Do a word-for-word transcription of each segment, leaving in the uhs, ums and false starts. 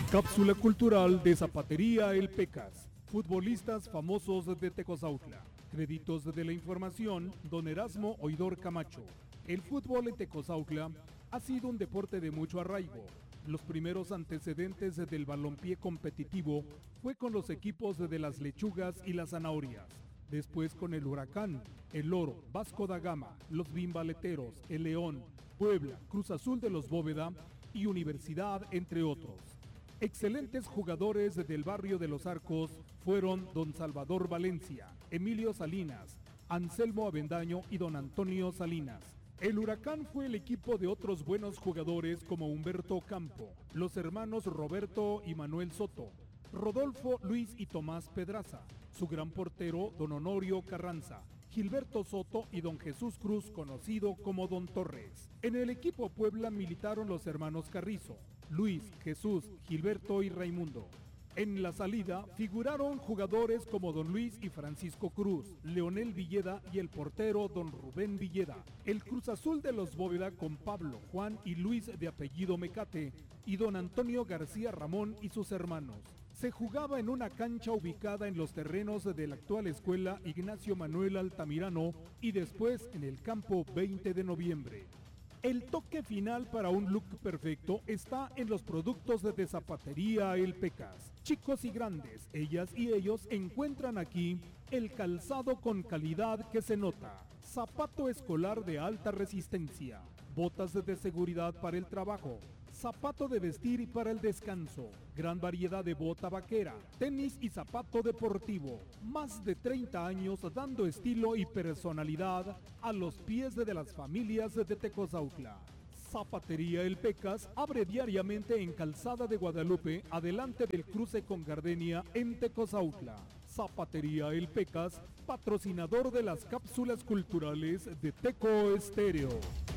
Cápsula cultural de Zapatería El Pecas. Futbolistas famosos de Tecozautla. Créditos de la información, don Erasmo Oidor Camacho. El fútbol en Tecozautla ha sido un deporte de mucho arraigo. Los primeros antecedentes del balompié competitivo fue con los equipos de las Lechugas y las Zanahorias. Después con el Huracán, el Oro, Vasco da Gama, los Bimbaleteros, el León, Puebla, Cruz Azul de los Bóveda y Universidad, entre otros. Excelentes jugadores del barrio de Los Arcos fueron don Salvador Valencia, Emilio Salinas, Anselmo Avendaño y don Antonio Salinas. El Huracán fue el equipo de otros buenos jugadores como Humberto Campo, los hermanos Roberto y Manuel Soto, Rodolfo, Luis y Tomás Pedraza, su gran portero don Honorio Carranza, Gilberto Soto y don Jesús Cruz, conocido como don Torres. En el equipo Puebla militaron los hermanos Carrizo, Luis, Jesús, Gilberto y Raimundo. En la salida figuraron jugadores como don Luis y Francisco Cruz, Leonel Villeda y el portero don Rubén Villeda. El Cruz Azul de los Bóveda con Pablo, Juan y Luis de apellido Mecate y don Antonio García Ramón y sus hermanos. Se jugaba en una cancha ubicada en los terrenos de la actual escuela Ignacio Manuel Altamirano y después en el campo veinte de noviembre. El toque final para un look perfecto está en los productos de Zapatería El Pecas. Chicos y grandes, ellas y ellos encuentran aquí el calzado con calidad que se nota. Zapato escolar de alta resistencia, botas de seguridad para el trabajo, zapato de vestir y para el descanso, gran variedad de bota vaquera, tenis y zapato deportivo. Más de treinta años dando estilo y personalidad a los pies de las familias de Tecozautla. Zapatería El Pecas abre diariamente en Calzada de Guadalupe, adelante del cruce con Gardenia en Tecozautla. Zapatería El Pecas, patrocinador de las cápsulas culturales de Teco Estéreo.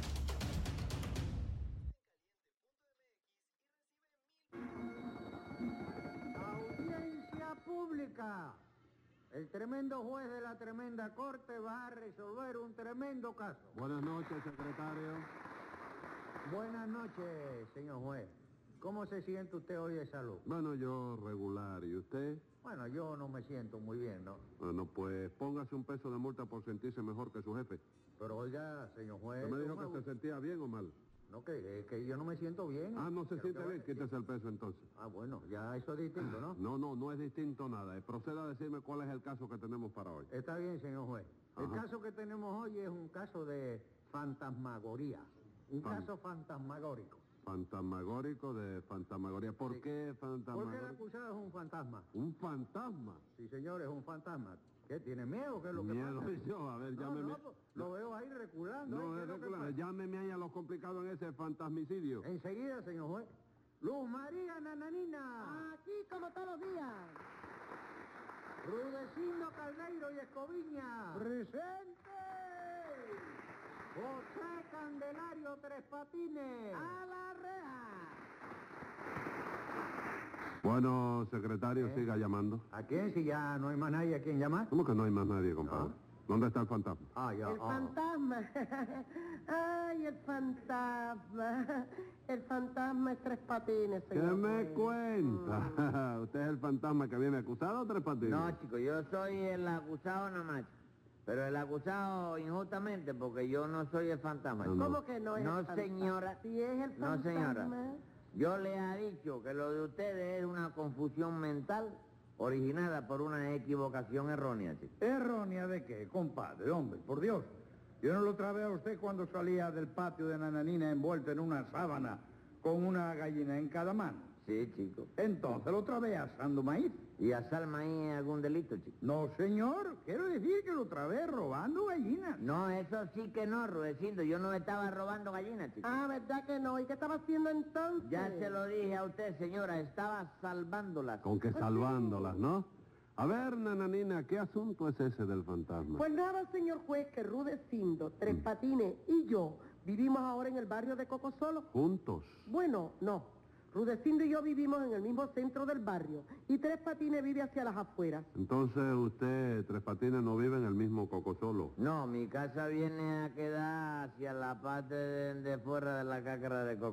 Pública. El tremendo juez de la tremenda corte va a resolver un tremendo caso. Buenas noches, secretario. Buenas noches, señor juez. ¿Cómo se siente usted hoy de salud? Bueno, yo regular. ¿Y usted? Bueno, yo no me siento muy bien, ¿no? Bueno, pues póngase un peso de multa por sentirse mejor que su jefe. Pero oiga, señor juez... ¿Usted me dijo me... que se sentía bien o mal? No, que, que yo no me siento bien. Ah, no se Pero siente que bien, quítese el peso entonces. Ah, bueno, ya eso es distinto, ¿no? No, no, no es distinto nada. Eh, Proceda a decirme cuál es el caso que tenemos para hoy. Está bien, señor juez. El Ajá. caso que tenemos hoy es un caso de fantasmagoría. Un Fan- caso fantasmagórico. Fantasmagórico de fantasmagoría. ¿Por Sí. qué Porque el fantasmagórico? acusado es un fantasma. ¿Un fantasma? Sí, señor, es un fantasma. ¿Qué? ¿Tiene miedo? ¿Qué es lo que Miedo pasa? yo, a ver, No, llámeme. no, pues, lo veo ahí reculando. No, ¿eh? ¿Qué es es lo que regular. pasa? Llámeme ahí a los complicados en ese fantasmicidio. Enseguida, señor juez. Luz María Nananina. Aquí como todos los días. Rudecindo Caldeiro y Escoviña. ¡Presente! José Candelario Tres Patines. ¡A la reja! Bueno, secretario, ¿Eh? siga llamando. ¿A quién? Si ya no hay más nadie a quien llamar. ¿Cómo que no hay más nadie, compadre? ¿Dónde está el fantasma? Ah, ya. El ah. fantasma. Ay, el fantasma. El fantasma es Tres Patines, ¿Qué señor me juez. cuenta? ¿Usted es el fantasma que viene acusado o Tres Patines? No, chico, yo soy el acusado nada más. Pero el acusado injustamente, porque yo no soy el fantasma. No, no. ¿Cómo que no es No, el fantasma? señora. Si es el fantasma. No, señora. Yo le he dicho que lo de ustedes es una confusión mental originada por una equivocación errónea, chico. ¿Errónea de qué, compadre? Hombre, por Dios. Yo no lo trabé a usted cuando salía del patio de Nananina envuelto en una sábana con una gallina en cada mano. Sí, chico. Entonces lo trabé asando maíz. ¿Y a Salma ahí algún delito, chico? No, señor. Quiero decir que lo trabé robando gallinas. No, eso sí que no, Rudecindo. Yo no estaba robando gallinas, chico. Ah, ¿verdad que no? ¿Y qué estaba haciendo entonces? Ya se lo dije a usted, señora. Estaba salvándolas. Con que salvándolas, ¿no? A ver, nananina, ¿qué asunto es ese del fantasma? Pues nada, señor juez, que Rudecindo, Tres Mm. Patines y yo vivimos ahora en el barrio de Cocosolo. ¿Juntos? Bueno, no. Rudecindo y yo vivimos en el mismo centro del barrio y Tres Patines vive hacia las afueras. Entonces usted, Tres Patines, no vive en el mismo Cocosolo. No, mi casa viene a quedar hacia la parte de, de fuera de la cácara de coco, chico.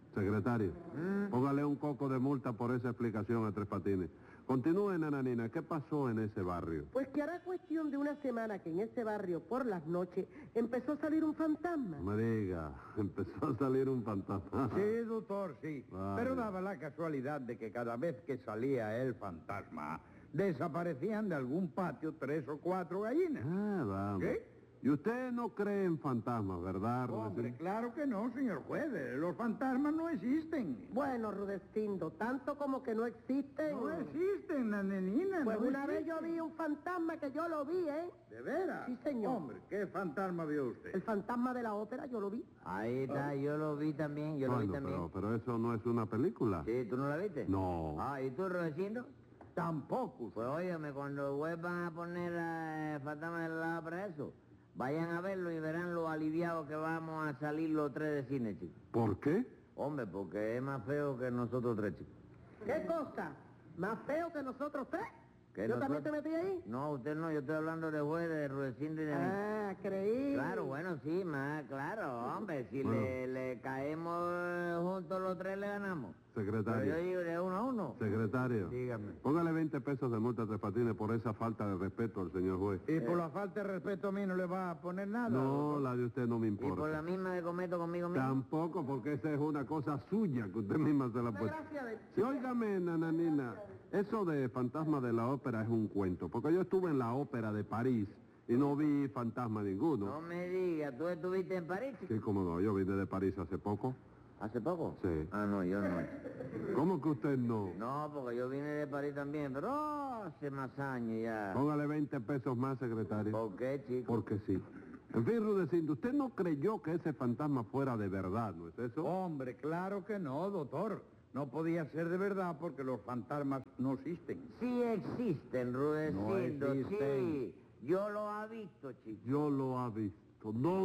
Secretario, póngale un coco de multa por esa explicación a Tres Patines. Continúe, Nananina, ¿qué pasó en ese barrio? Pues que hará cuestión de una semana que en ese barrio, por las noches, empezó a salir un fantasma. No me diga, empezó a salir un fantasma. Sí, doctor, sí. Vale. Pero daba la casualidad de que cada vez que salía el fantasma, desaparecían de algún patio tres o cuatro gallinas. Ah, vamos. ¿Qué? Y usted no cree en fantasmas, ¿verdad, Hombre, Rudecindo? claro que no, señor juez. Los fantasmas no existen. Bueno, Rudecindo, tanto como que no existen. No existen, nanenina. Pues no una vez yo existen. vi un fantasma que yo lo vi, ¿eh? ¿De veras? Sí, señor. Hombre, ¿qué fantasma vio usted? El fantasma de la ópera, yo lo vi. Ahí está, yo lo vi también, yo lo vi Bueno, también. pero, pero eso no es una película. Sí, ¿tú no la viste? No. Ah, ¿y tú, Rudecindo? Tampoco. Pues óigame, cuando vuelvan a poner a eh, Fantasma de la Ópera eso, vayan a verlo y verán lo aliviados que vamos a salir los tres de cine, chicos. ¿Por qué? Hombre, porque es más feo que nosotros tres, chicos. ¿Qué cosa? ¿Más feo que nosotros tres? ¿Que ¿Yo también te nosotros- metí ahí? No, usted no, yo estoy hablando de juez, de Rudecindo y de mí. Ah, creí. Claro, bueno, sí, más, claro, hombre, si Bueno. le, le caemos eh, juntos los tres le ganamos. Pero yo Secretario. digo de uno a uno. Secretario. Dígame. Póngale veinte pesos de multa a Tres Patines por esa falta de respeto al señor juez. Y por la falta de respeto a mí no le va a poner nada. No, doctor. la de usted no me Y por importa. la misma que cometo conmigo mismo. Tampoco, porque esa es una cosa suya que usted misma se la puede. Gracias de... Sí, óigame, nananina, eso de fantasma de la ópera es un cuento, porque yo estuve en la ópera de París y no vi fantasma ninguno. No me digas, ¿tú estuviste en París? chico? Sí, cómo no, yo vine de París hace poco. ¿Hace poco? Sí. Ah, no, yo no. ¿Cómo que usted no? No, porque yo vine de París también, pero oh, hace más años ya. Póngale veinte pesos más, secretario. ¿Por qué, chico? Porque sí. En fin, Rudecindo, usted no creyó que ese fantasma fuera de verdad, ¿no es eso? Hombre, claro que no, doctor. No podía ser de verdad porque los fantasmas no existen. Sí existen, Rudecindo, No existen. sí. Yo lo he visto, chico. Yo lo ha visto. No